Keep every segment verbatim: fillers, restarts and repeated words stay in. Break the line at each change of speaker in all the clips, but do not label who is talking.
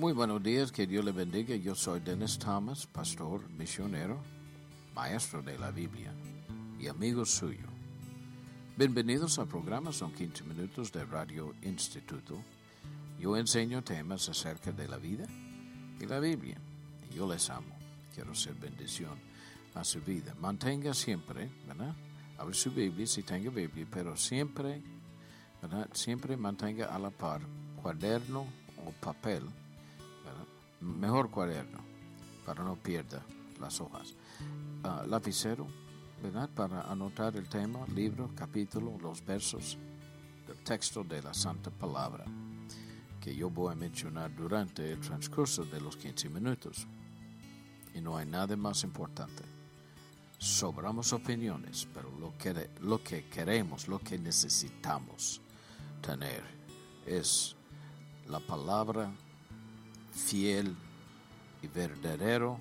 Muy buenos días, que Dios le bendiga. Yo soy Dennis Thomas, pastor, misionero, maestro de la Biblia y amigo suyo. Bienvenidos al programa, son quince minutos de Radio Instituto. Yo enseño temas acerca de la vida y la Biblia. Y yo les amo. Quiero ser bendición a su vida. Mantenga siempre, ¿verdad? Abre su Biblia si tenga Biblia, pero siempre, ¿verdad? Siempre mantenga a la par cuaderno o papel, ¿verdad? Mejor cuaderno, para no pierda las hojas. Uh, lapicero, ¿verdad? Para anotar el tema, libro, capítulo, los versos del texto de la Santa Palabra, que yo voy a mencionar durante el transcurso de los quince minutos. Y no hay nada más importante. Sobramos opiniones, pero lo que, lo que queremos, lo que necesitamos tener es la palabra fiel y verdadero,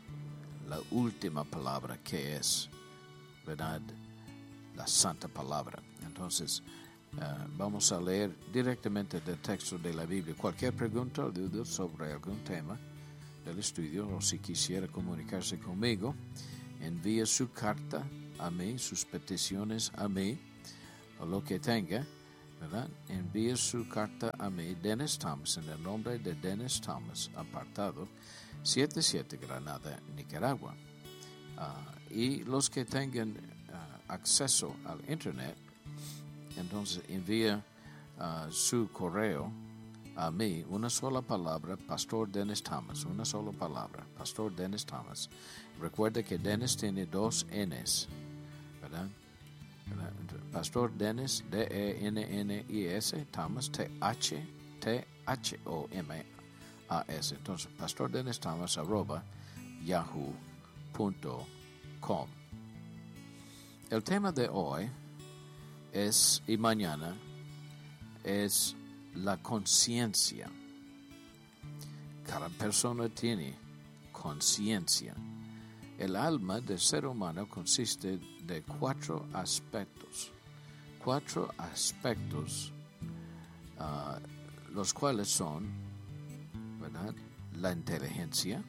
la última palabra que es, ¿verdad? La Santa Palabra. Entonces, uh, vamos a leer directamente del texto de la Biblia. Cualquier pregunta o duda sobre algún tema del estudio, o si quisiera comunicarse conmigo, envíe su carta a mí, sus peticiones a mí, o lo que tenga, ¿verdad? Envíe su carta a mí, Dennis Thomas, en el nombre de Dennis Thomas, apartado setenta y siete Granada, Nicaragua. Uh, y los que tengan uh, acceso al internet, entonces envía uh, su correo a mí, una sola palabra, Pastor Dennis Thomas, una sola palabra, Pastor Dennis Thomas. Recuerde que Dennis tiene dos N's, ¿verdad? ¿verdad? Pastor Dennis, D E N N I S, Thomas, T H, T H O M A S. Entonces, Pastor Dennis Thomas, arroba, yahoo punto com. El tema de hoy es, y mañana, es la conciencia. Cada persona tiene conciencia. El alma del ser humano consiste de cuatro aspectos. Cuatro aspectos, uh, los cuales son, ¿verdad? La inteligencia,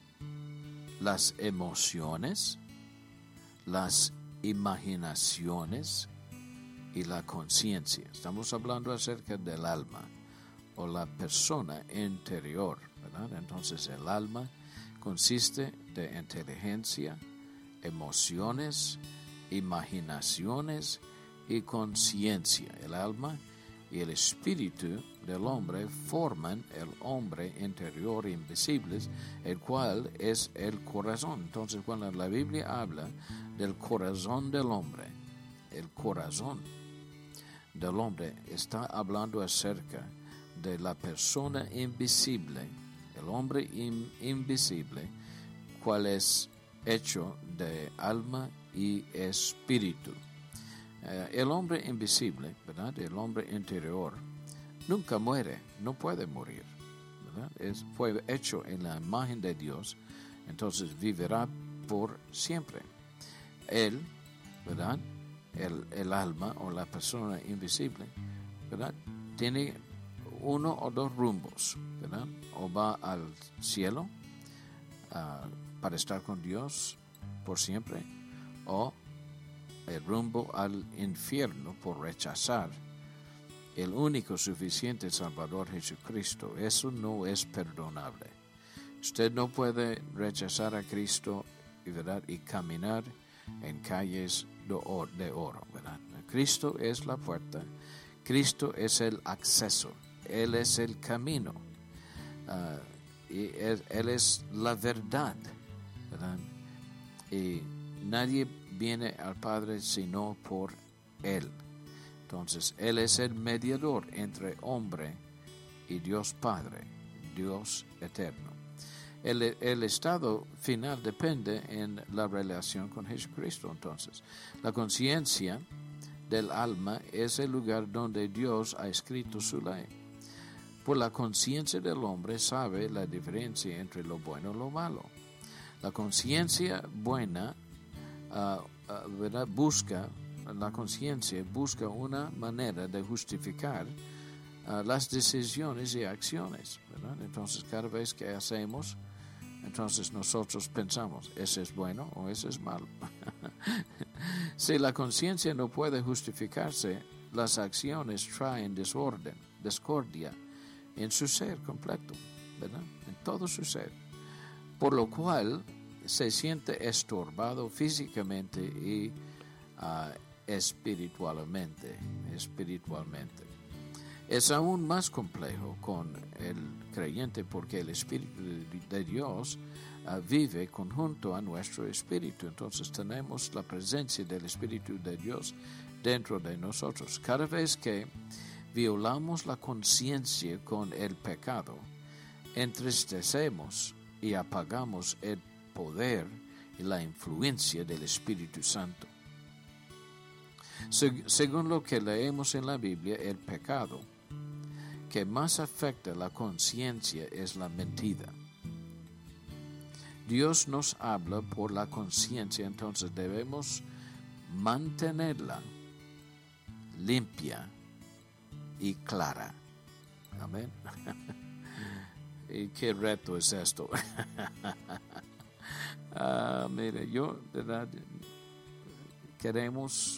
las emociones, las imaginaciones y la conciencia. Estamos hablando acerca del alma o la persona interior, ¿verdad? Entonces el alma consiste de inteligencia, emociones, imaginaciones y conciencia. El alma y el espíritu del hombre forman el hombre interior invisible, el cual es el corazón. Entonces, cuando la Biblia habla del corazón del hombre, el corazón del hombre está hablando acerca de la persona invisible, el hombre in, invisible, cual es hecho de alma y espíritu. Uh, el hombre invisible, ¿verdad? El hombre interior nunca muere, no puede morir, ¿verdad? Es, fue hecho en la imagen de Dios, entonces vivirá por siempre. Él, ¿verdad? El, el alma o la persona invisible, ¿verdad? Tiene uno o dos rumbos, ¿verdad? O va al cielo uh, para estar con Dios por siempre, o el rumbo al infierno por rechazar el único suficiente Salvador Jesucristo. Eso no es perdonable. Usted no puede rechazar a Cristo, ¿verdad? Y caminar en calles de oro, ¿verdad? Cristo es la puerta, Cristo es el acceso, Él es el camino, uh, y él, él es la verdad, ¿verdad? Y nadie viene al Padre sino por Él. Entonces, Él es el mediador entre hombre y Dios Padre, Dios eterno. El, el estado final depende en la relación con Jesucristo. Entonces, la conciencia del alma es el lugar donde Dios ha escrito su ley. Por la conciencia del hombre sabe la diferencia entre lo bueno y lo malo. La conciencia buena uh, uh, ¿verdad? busca, la conciencia busca una manera de justificar uh, las decisiones y acciones, ¿verdad? Entonces, cada vez que hacemos, entonces nosotros pensamos, ¿ese es bueno o ese es malo? Si la conciencia no puede justificarse, las acciones traen desorden, discordia en su ser completo, ¿verdad? En todo su ser. Por lo cual se siente estorbado físicamente y uh, espiritualmente, espiritualmente. Es aún más complejo con el creyente porque el Espíritu de Dios uh, vive conjunto a nuestro espíritu. Entonces tenemos la presencia del Espíritu de Dios dentro de nosotros. Cada vez que violamos la conciencia con el pecado, entristecemos y apagamos el poder y la influencia del Espíritu Santo. Se, según lo que leemos en la Biblia, el pecado que más afecta la conciencia es la mentira. Dios nos habla por la conciencia, entonces debemos mantenerla limpia y clara. Amén. ¿Y qué reto es esto? ah, mire, yo, de verdad, queremos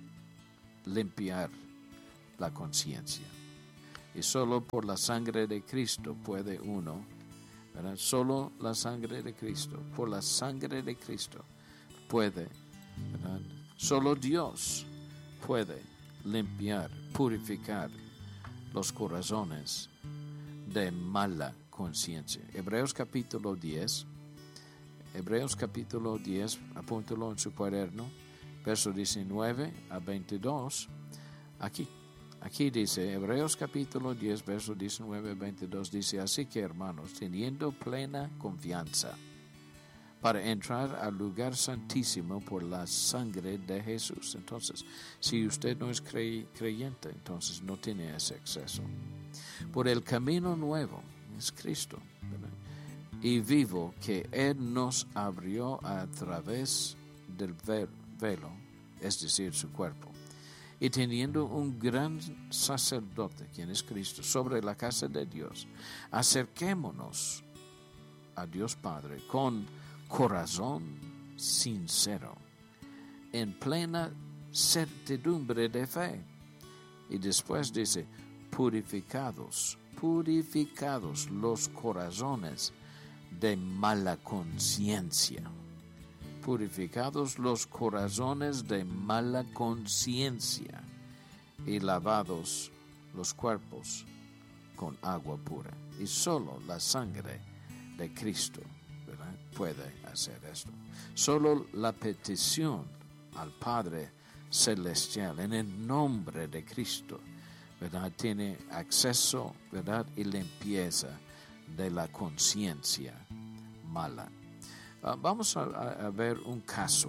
limpiar la conciencia. Y solo por la sangre de Cristo puede uno, ¿verdad? Solo la sangre de Cristo, por la sangre de Cristo puede, ¿verdad? Solo Dios puede limpiar, purificar los corazones de mala conciencia. Hebreos capítulo diez, Hebreos capítulo diez, apúntalo en su cuaderno, verso diecinueve a veintidós, aquí. Aquí dice, Hebreos capítulo diez, verso diecinueve a veintidós, dice, así que hermanos, teniendo plena confianza para entrar al lugar santísimo por la sangre de Jesús. Entonces, si usted no es cre- creyente, entonces no tiene ese acceso. Por el camino nuevo, es Cristo, ¿verdad? Y vivo que Él nos abrió a través del velo, es decir, su cuerpo. Y teniendo un gran sacerdote, quien es Cristo, sobre la casa de Dios, acerquémonos a Dios Padre con corazón sincero, en plena certidumbre de fe. Y después dice, purificados, purificados los corazones de mala conciencia. Purificados los corazones de mala conciencia y lavados los cuerpos con agua pura. Y solo la sangre de Cristo, ¿verdad?, puede hacer esto. Solo la petición al Padre Celestial en el nombre de Cristo, ¿verdad?, tiene acceso, ¿verdad?, y limpieza de la conciencia mala. Uh, vamos a, a ver un caso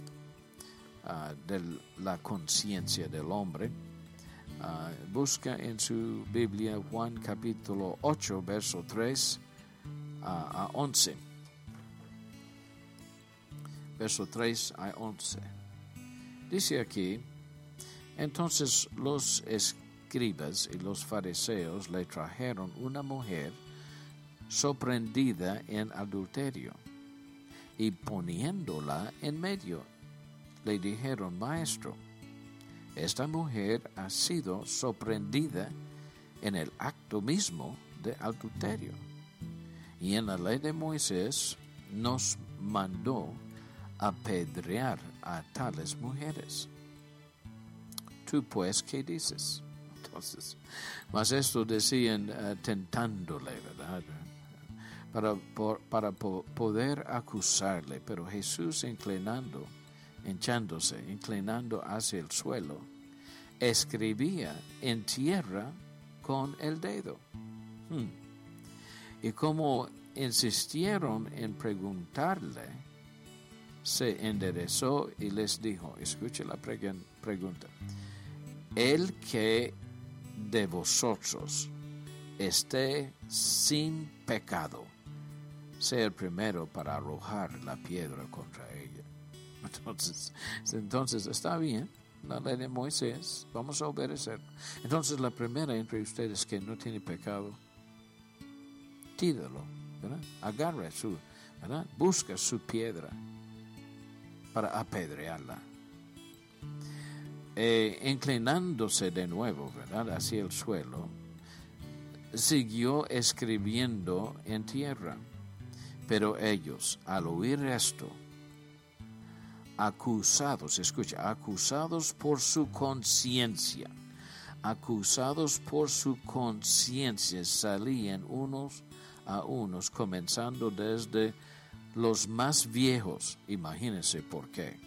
uh, de la conciencia del hombre. Uh, busca en su Biblia Juan capítulo ocho, verso tres uh, a once. Verso tres a once. Dice aquí, entonces los escribas y los fariseos le trajeron una mujer sorprendida en adulterio. Y poniéndola en medio, le dijeron, Maestro, esta mujer ha sido sorprendida en el acto mismo de adulterio. Y en la ley de Moisés nos mandó apedrear a tales mujeres. Tú pues, ¿qué dices? Entonces, mas esto decían uh, tentándole, ¿verdad?, Para, por, para po, poder acusarle, pero Jesús inclinando, hinchándose, inclinando hacia el suelo, escribía en tierra con el dedo. Hmm. Y como insistieron en preguntarle, se enderezó y les dijo, escuche la pregunta, el que de vosotros esté sin pecado, sea el primero para arrojar la piedra contra ella. Entonces, entonces está bien, la ley de Moisés, vamos a obedecer. Entonces la primera entre ustedes que no tiene pecado, tíralo, ¿verdad? Agarra su, ¿verdad? Busca su piedra para apedrearla. Eh, inclinándose de nuevo, ¿verdad?, hacia el suelo, siguió escribiendo en tierra. Pero ellos, al oír esto, acusados, escucha, acusados por su conciencia, acusados por su conciencia, salían unos a unos, comenzando desde los más viejos, imagínense por qué,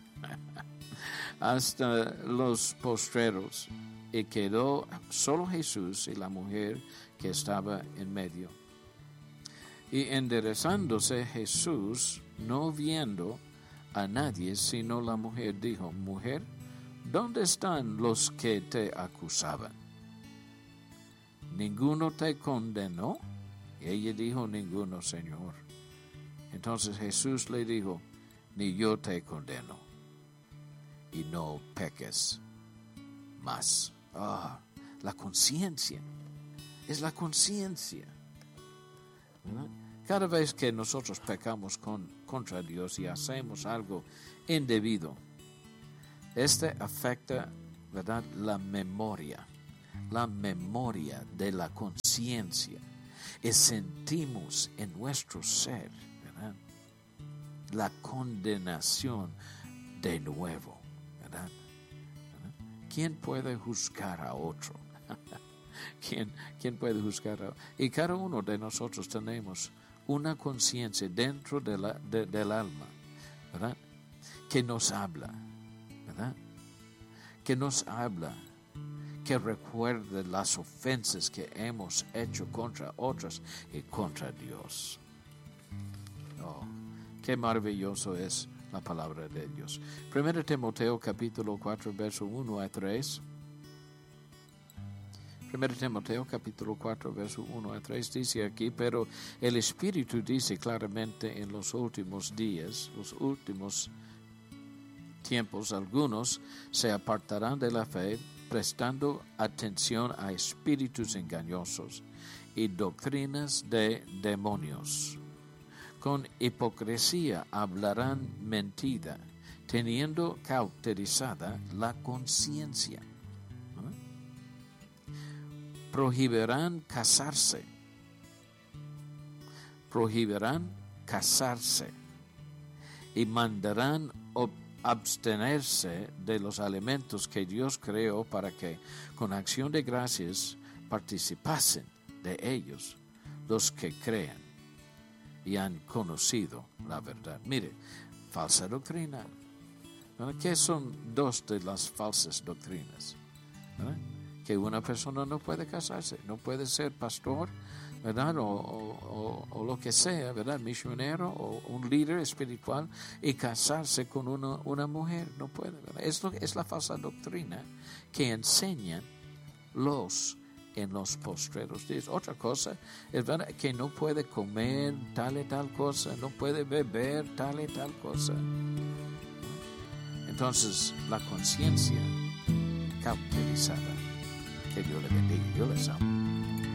hasta los postreros, y quedó solo Jesús y la mujer que estaba en medio. Y enderezándose Jesús, no viendo a nadie sino la mujer, dijo: Mujer, ¿dónde están los que te acusaban? ¿Ninguno te condenó? Y ella dijo: Ninguno, Señor. Entonces Jesús le dijo: Ni yo te condeno, y no peques más. Ah, la conciencia, es la conciencia. ¿Verdad? Cada vez que nosotros pecamos con, contra Dios y hacemos algo indebido, este afecta, ¿verdad?, la memoria, la memoria de la conciencia, y sentimos en nuestro ser, ¿verdad?, la condenación de nuevo, ¿verdad? ¿Quién puede juzgar a otro? ¿Quién, ¿Quién puede juzgar a otro? Y cada uno de nosotros tenemos una conciencia dentro de la, de, del alma, ¿verdad?, que nos habla, ¿verdad?, que nos habla, que recuerde las ofensas que hemos hecho contra otros y contra Dios. Oh, qué maravilloso es la palabra de Dios. Primero Timoteo capítulo cuatro, verso uno a tres. Primero Timoteo capítulo cuatro, verso uno a tres dice aquí: pero el Espíritu dice claramente, en los últimos días, los últimos tiempos, algunos se apartarán de la fe, prestando atención a espíritus engañosos y doctrinas de demonios. Con hipocresía hablarán mentira, teniendo cauterizada la conciencia. Prohibirán casarse. Prohibirán casarse. Y mandarán ob- abstenerse de los alimentos que Dios creó para que, con acción de gracias, participasen de ellos los que creen y han conocido la verdad. Mire, falsa doctrina. ¿Qué son dos de las falsas doctrinas? ¿Verdad? Que una persona no puede casarse, no puede ser pastor, ¿verdad?, o, o, o lo que sea, ¿verdad?, misionero o un líder espiritual, y casarse con una, una mujer, no puede, ¿verdad? Es, lo, es la falsa doctrina que enseñan los en los postreros días. Otra cosa es, ¿verdad?, que no puede comer tal y tal cosa, no puede beber tal y tal cosa. Entonces, la conciencia cauterizada. Que Dios le bendiga. Yo les amo.